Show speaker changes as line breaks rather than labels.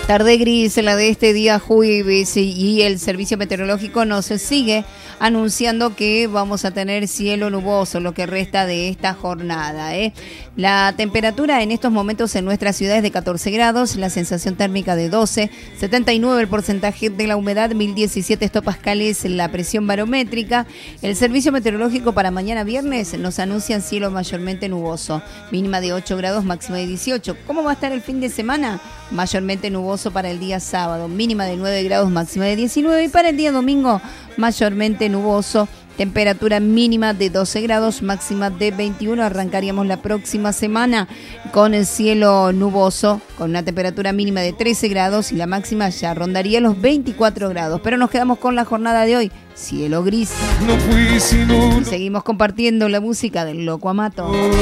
Tarde gris, la de este día jueves, y el servicio meteorológico nos sigue anunciando que vamos a tener cielo nuboso lo que resta de esta jornada. La temperatura en estos momentos en nuestra ciudad es de 14 grados, la sensación térmica de 12, 79 el porcentaje de la humedad, 1017 hectopascales la presión barométrica. El servicio meteorológico para mañana viernes nos anuncian cielo mayormente nuboso, mínima de 8 grados, máxima de 18. ¿Cómo va a estar el fin de semana? Mayormente nuboso para el día sábado, mínima de 9 grados, máxima de 19, y para el día domingo mayormente nuboso, temperatura mínima de 12 grados, máxima de 21. Arrancaríamos la próxima semana con el cielo nuboso, con una temperatura mínima de 13 grados y la máxima ya rondaría los 24 grados. Pero nos quedamos con la jornada de hoy, cielo gris. Y seguimos compartiendo la música del Loco Amato.